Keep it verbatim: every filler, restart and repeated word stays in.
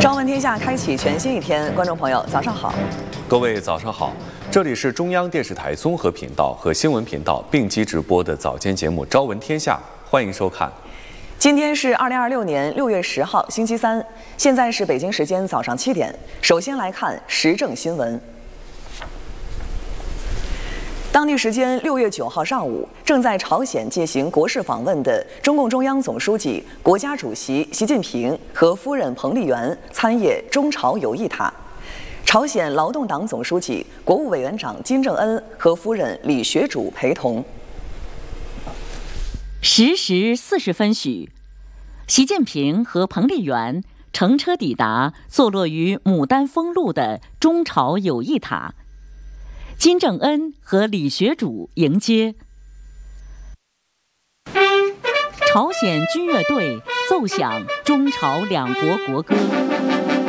朝闻天下开启全新一天，观众朋友早上好， 各位早上好，这里是中央电视台综合频道和新闻频道并机直播的早间节目《朝闻天下》，欢迎收看。 今天是二零二六年六月十号，星期三，现在是北京时间早上七点。首先来看时政新闻。当地时间六月九号上午，正在朝鲜进行国事访问的中共中央总书记、国家主席习近平和夫人彭丽媛参谒中朝友谊塔。朝鲜劳动党总书记、国务委员长金正恩和夫人李学主陪同。 十时四十分许，习近平和彭丽媛乘车抵达坐落于牡丹峰路的中朝友谊塔。金正恩和李学主迎接。朝鲜军乐队奏响中朝两国国歌。